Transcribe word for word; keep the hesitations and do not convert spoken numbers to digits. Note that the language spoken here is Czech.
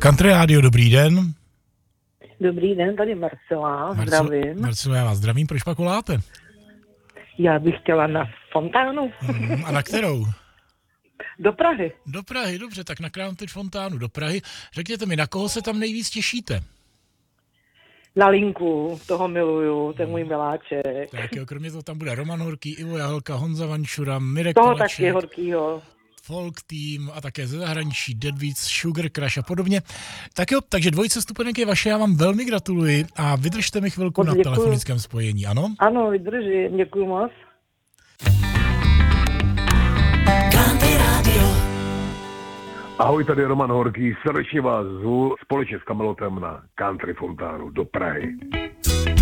Country Radio, dobrý den. Dobrý den, tady Marcela, Marcel, zdravím. Marcelo, já vás zdravím, proč pak voláte? Já bych chtěla na fontánu. Mm, a na kterou? Do Prahy. Do Prahy, dobře, tak nakrám teď fontánu do Prahy. Řekněte mi, na koho se tam nejvíc těšíte? Na Linku, toho miluju, ten můj miláček. Tak jo, kromě toho tam bude Roman Horký, Ivo Jahelka, Honza Vančura, Mirek Toho Kaleček, taky horkýho. Folk Team a také ze zahraničí Dead Beats, Sugar Crush a podobně. Tak jo, takže dvojice stupenek je vaše, já vám velmi gratuluji a vydržte mi chvilku Moc na děkuju. telefonickém spojení, ano? Ano, vydržím, děkuju moc. Ahoj, tady Roman Horký, srdečně vás zvu společně s Kamelotem na Country fontánu do Prahy.